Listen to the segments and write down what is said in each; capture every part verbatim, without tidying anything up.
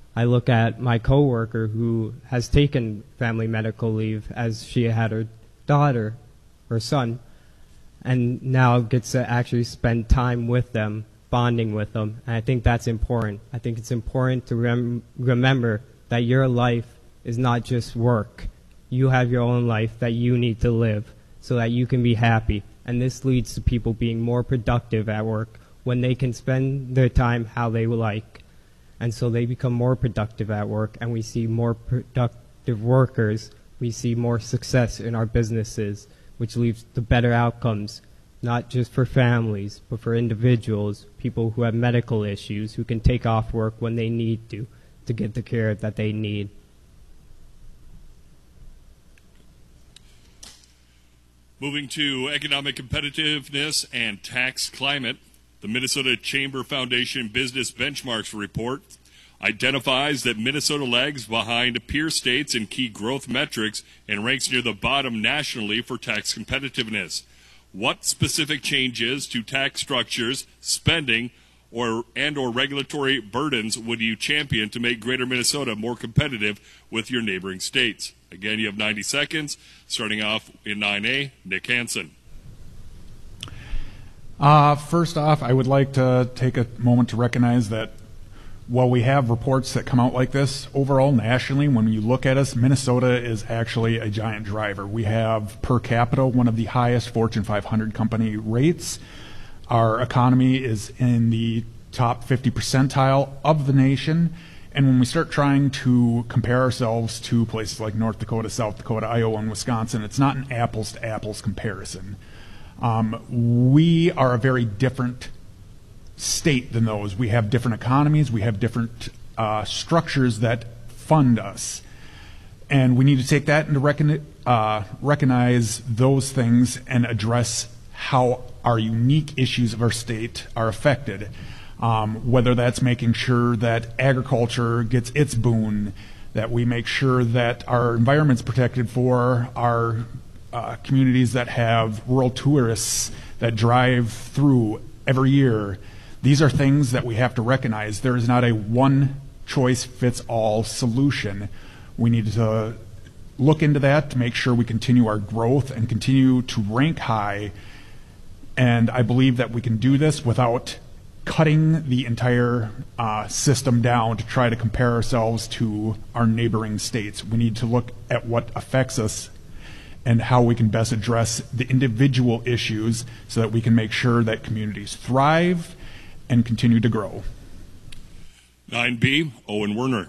I look at my coworker who has taken family medical leave as she had her daughter, her son, and now gets to actually spend time with them, bonding with them. And I think that's important. I think it's important to rem remember that your life is not just work. You have your own life that you need to live so that you can be happy. And this leads to people being more productive at work when they can spend their time how they like. And so they become more productive at work, and we see more productive workers. We see more success in our businesses, which leads to better outcomes, not just for families, but for individuals, people who have medical issues, who can take off work when they need to, to get the care that they need. Moving to economic competitiveness and tax climate, the Minnesota Chamber Foundation Business Benchmarks Report identifies that Minnesota lags behind peer states in key growth metrics and ranks near the bottom nationally for tax competitiveness. What specific changes to tax structures, spending, or and or regulatory burdens would you champion to make Greater Minnesota more competitive with your neighboring states? Again, you have ninety seconds, starting off in nine A, Nick Hansen. Uh, first off, I would like to take a moment to recognize that while we have reports that come out like this, overall nationally, when you look at us, Minnesota is actually a giant driver. We have per capita one of the highest Fortune five hundred company rates. Our economy is in the top fifty percentile of the nation. And when we start trying to compare ourselves to places like North Dakota, South Dakota, Iowa, and Wisconsin, it's not an apples to apples comparison. Um, we are a very different state than those. We have different economies. We have different uh, structures that fund us. And we need to take that and to recon uh, recognize those things and address how our unique issues of our state are affected. Um, whether that's making sure that agriculture gets its boon, that we make sure that our environment's protected for our uh, communities that have rural tourists that drive through every year. These are things that we have to recognize. There is not a one-choice-fits-all solution. We need to look into that to make sure we continue our growth and continue to rank high. And I believe that we can do this without cutting the entire uh, system down to try to compare ourselves to our neighboring states. We need to look at what affects us and how we can best address the individual issues so that we can make sure that communities thrive and continue to grow. nine B, Owen Werner.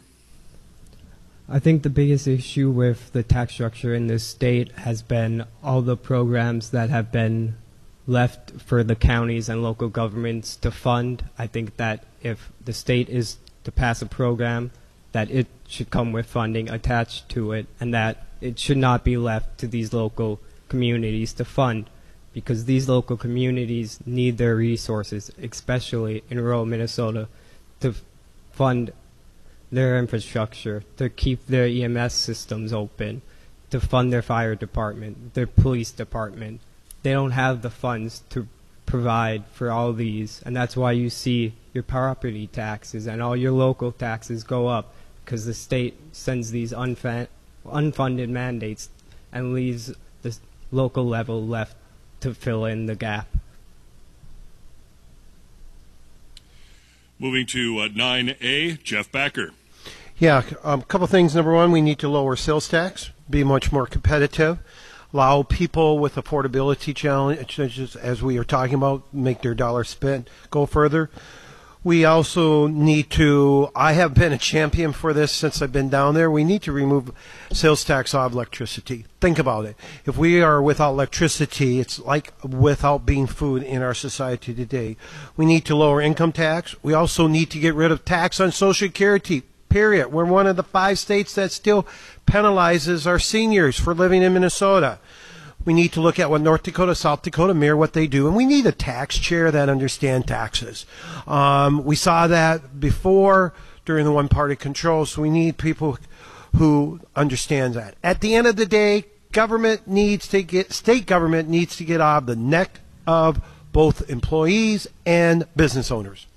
I think the biggest issue with the tax structure in this state has been all the programs that have been left for the counties and local governments to fund. I think that if the state is to pass a program, that it should come with funding attached to it, and that it should not be left to these local communities to fund, because these local communities need their resources, especially in rural Minnesota, to fund their infrastructure, to keep their E M S systems open, to fund their fire department, their police department. They don't have the funds to provide for all these, and that's why you see your property taxes and all your local taxes go up, because the state sends these unfun unfunded mandates and leaves the local level left to fill in the gap. Moving to uh, nine A, Jeff Backer. Yeah, a um, couple things. Number one, we need to lower sales tax, be much more competitive, allow people with affordability challenges, as we are talking about, make their dollar spent go further. We also need to, I have been a champion for this since I've been down there, we need to remove sales tax off electricity. Think about it. If we are without electricity, it's like without being food in our society today. We need to lower income tax. We also need to get rid of tax on Social Security, period. We're one of the five states that still penalizes our seniors for living in Minnesota. We need to look at what North Dakota, South Dakota mirror what they do, and we need a tax chair that understands taxes. Um, we saw that before during the one-party control, so we need people who understand that. At the end of the day, government needs to get, state government needs to get out of the neck of both employees and business owners.